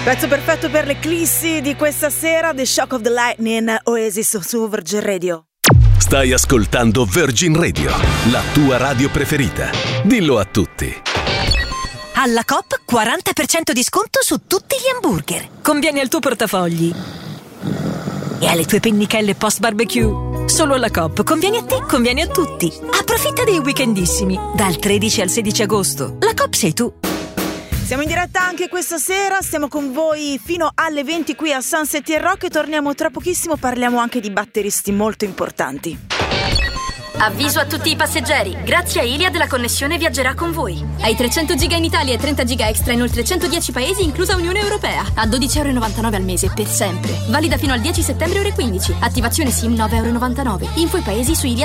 Pezzo perfetto per l'eclissi di questa sera, The Shock of the Lightning, Oasis su Virgin Radio. Stai ascoltando Virgin Radio, la tua radio preferita. Dillo a tutti. Alla Coop 40% di sconto su tutti gli hamburger. Conviene al tuo portafogli e alle tue pennichelle post barbecue. Solo alla Coop conviene a te, conviene a tutti. Approfitta dei weekendissimi dal 13 al 16 agosto. La Coop sei tu. Siamo in diretta anche questa sera, stiamo con voi fino alle 20 qui a Sunset in Rock e torniamo tra pochissimo, parliamo anche di batteristi molto importanti. Avviso a tutti i passeggeri, grazie a Iliad la connessione viaggerà con voi. Hai 300 giga in Italia e 30 giga extra in oltre 110 paesi, inclusa Unione Europea. A €12,99 al mese, per sempre. Valida fino al 10 settembre ore 15. Attivazione SIM €9,99. Info i paesi su Iliad.